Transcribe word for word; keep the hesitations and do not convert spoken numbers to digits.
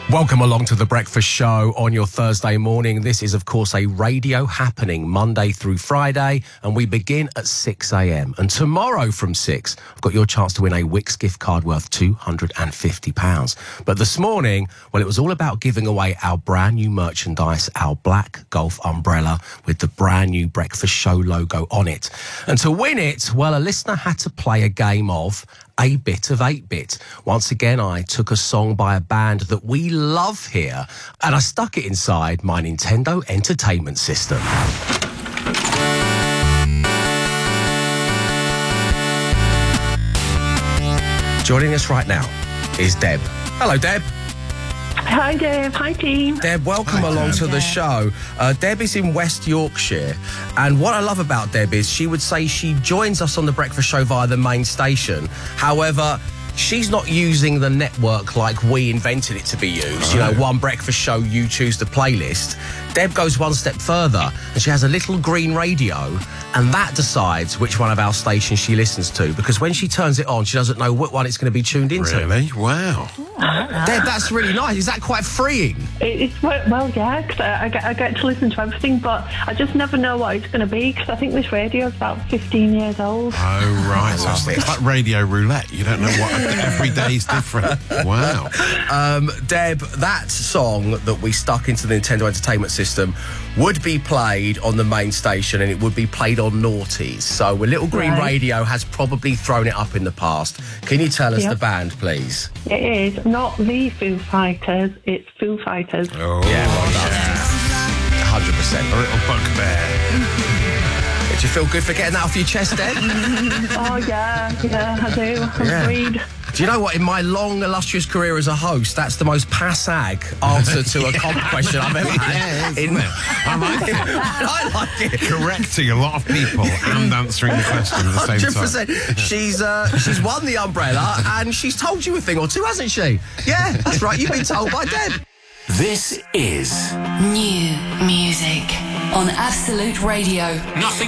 Welcome along to The Breakfast Show on your Thursday morning. This is, of course, a radio happening Monday through Friday, and we begin at six a m. And tomorrow from six, I've got your chance to win a Wix gift card worth two hundred fifty pounds. But this morning, well, it was all about giving away our brand new merchandise, our black golf umbrella with the brand new Breakfast Show logo on it. And to win it, well, a listener had to play a game of A Bit of eight bit. Once again, I took a song by a band that we love here and I stuck it inside my Nintendo Entertainment System. Joining us right now is Deb. Hello, Deb. Hi, Deb. Hi, team. Deb, welcome Hi, along Deb. to the show. Uh, Deb is in West Yorkshire, and what I love about Deb is she would say she joins us on the Breakfast Show via the main station. However, she's not using the network like we invented it to be used. Right. You know, one breakfast show, you choose the playlist. Deb goes one step further, and she has a little green radio, and that decides which one of our stations she listens to, because when she turns it on, she doesn't know what one it's going to be tuned into. Really? Wow. Deb, that's really nice. Is that quite freeing? It's, well, yeah, cause I, I, get, I get to listen to everything, but I just never know what it's going to be, because I think this radio is about fifteen years old. Oh, right. So it's, it's like radio roulette. You don't know what... Every day is different. Wow. Um, Deb, that song that we stuck into the Nintendo Entertainment System would be played on the main station, and it would be played on Naughties. So a Little Green Right. Radio has probably thrown it up in the past. Can you tell us Yep. the band, please? It is not the Foo Fighters, it's Foo Fighters. Oh, Yeah, well done. yeah. one hundred percent. A little bugbear. Did you feel good for getting that off your chest, Deb? Oh, yeah, yeah, I do. I'm Yeah. worried. Do you know what? In my long, illustrious career as a host, that's the most passag answer to a comp question I've ever had. Yeah, In- isn't it? I like it. I like it. Correcting a lot of people and answering the question at the same one hundred time. percent. She's uh, she's won the umbrella and she's told you a thing or two, hasn't she? Yeah, that's right. You've been told by Deb. This is New music on Absolute Radio. Nothing